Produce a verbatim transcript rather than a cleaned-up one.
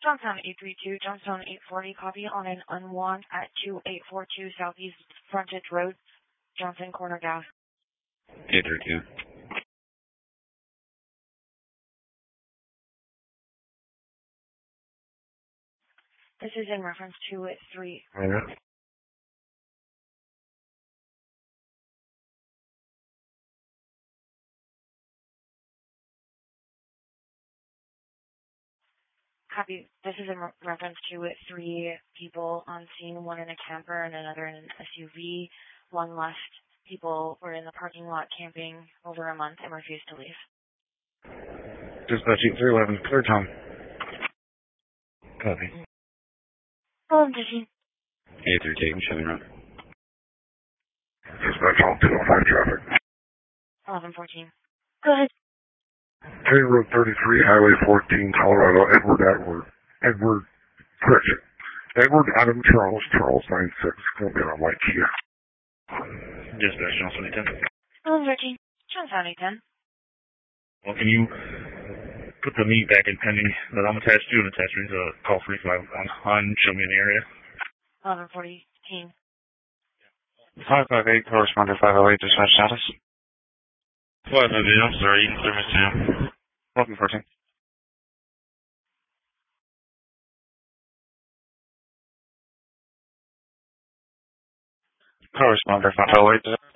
Johnstown eight three two, Johnstown eight forty, copy on an unwant at two eight four two Southeast Frontage Road, Johnson Corner Gas. eight three two. This is in reference to it three. Okay. Copy. This is in re- reference to it three people on scene, one in a camper and another in an S U V. One left. People were in the parking lot camping over a month and refused to leave. Dispatch eight three eleven, clear Tom. Copy. Hello, Dicky. eight three taking Chevy Road. Dispatch all two oh five traffic. eleven fourteen. Go ahead. County Road thirty-three, Highway fourteen, Colorado, Edward Edward. Edward, correction. Edward Adam Charles, Charles nine six, Columbia, White Kia. Dispatch Johnson eight ten. eleven thirteen. Johnstown eight ten. Well, can you put the meat back in pending that I'm attached to and attach me to call three five one on, show me in the area? eleven fourteen. five five eight, correspondent five oh eight, dispatch status. five five eight, I'm sorry, you can clear me too. eleven fourteen. Correspondent five oh eight,